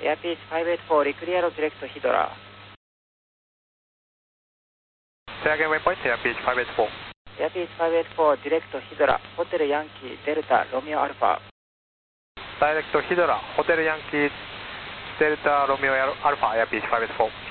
Airpeace 584 Reclear Direct Hydra. Say again waypoint, Airpeace 584. Airpeace 584 Direct Hydra, Hotel Yankee Delta Romeo Alpha. Direct Hydra, Hotel Yankee Delta Romeo Alpha, Airpeace 584.